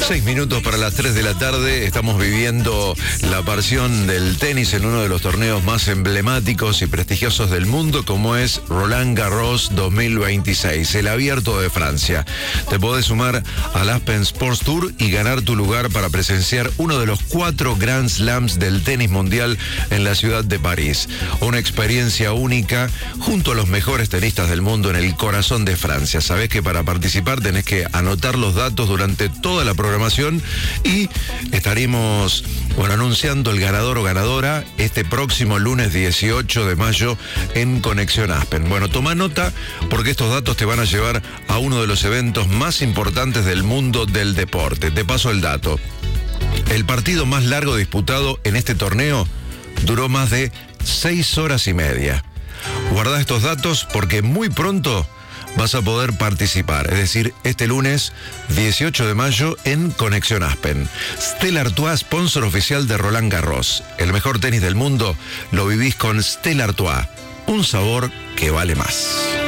6 minutos para las 3 de la tarde. Estamos viviendo la pasión del tenis en uno de los torneos más emblemáticos y prestigiosos del mundo, como es Roland Garros 2026, el Abierto de Francia. Te podés sumar al Aspen Sports Tour y ganar tu lugar para presenciar uno de los 4 Grand Slams del tenis mundial en la ciudad de París. Una experiencia única junto a los mejores tenistas del mundo en el corazón de Francia. Sabés que para participar tenés que anotar los datos durante toda la programación y estaremos anunciando el ganador o ganadora este próximo lunes 18 de mayo en Conexión Aspen. Toma nota porque estos datos te van a llevar a uno de los eventos más importantes del mundo del deporte. Te paso el dato. El partido más largo disputado en este torneo duró más de 6 horas y media. Guarda estos datos porque muy pronto vas a poder participar, es decir, este lunes 18 de mayo en Conexión Aspen. Stella Artois, sponsor oficial de Roland Garros. El mejor tenis del mundo lo vivís con Stella Artois, un sabor que vale más.